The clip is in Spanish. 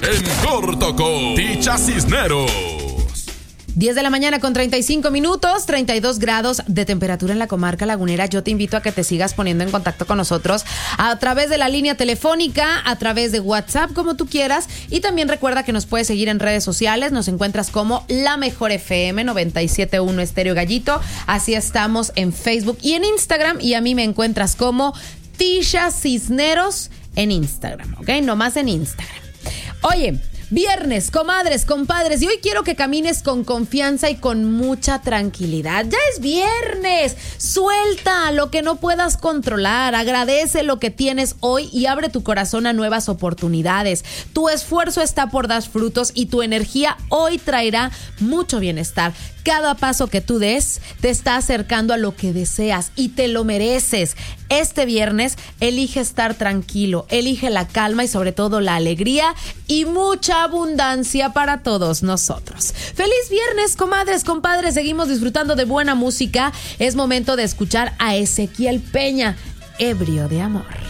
En corto con Ticha Cisneros. 10 de la mañana con 35 minutos, 32 grados de temperatura en la comarca lagunera. Yo te invito a que te sigas poniendo en contacto con nosotros a través de la línea telefónica, a través de WhatsApp, como tú quieras. Y también recuerda que nos puedes seguir en redes sociales. Nos encuentras como La Mejor FM 97.1 Estéreo Gallito. Así estamos en Facebook y en Instagram. Y a mí me encuentras como Ticha Cisneros en Instagram, ¿ok? Nomás en Instagram. Oye, viernes, comadres, compadres, y hoy quiero que camines con confianza y con mucha tranquilidad. Ya es viernes, suelta lo que no puedas controlar, agradece lo que tienes hoy y abre tu corazón a nuevas oportunidades. Tu esfuerzo está por dar frutos y tu energía hoy traerá mucho bienestar. Cada paso que tú des te está acercando a lo que deseas y te lo mereces. Este viernes elige estar tranquilo, elige la calma y sobre todo la alegría y mucha abundancia para todos nosotros. ¡Feliz viernes, comadres, compadres! Seguimos disfrutando de buena música. Es momento de escuchar a Ezequiel Peña, Ebrio de Amor.